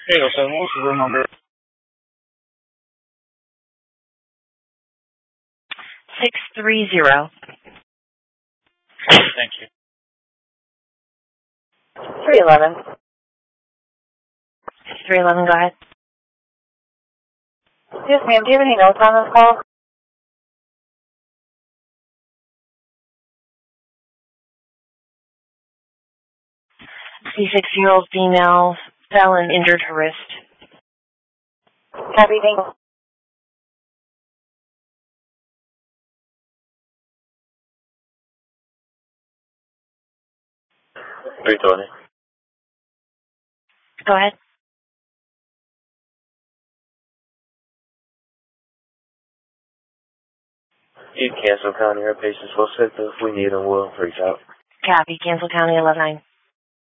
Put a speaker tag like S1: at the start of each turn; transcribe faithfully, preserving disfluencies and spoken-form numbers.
S1: Hey, okay, what's the room number?
S2: Six three zero.
S1: Thank you.
S2: Three eleven. Three eleven. Go ahead. Yes, ma'am. Do you have any notes on this call? sixty-six-year-old female fell and injured her wrist. Copy, thank you.
S3: three twenty.
S2: Go ahead.
S3: You cancel County, our patients will sit, but if we need them, we'll reach out.
S2: Copy. Cancel County eleven nine.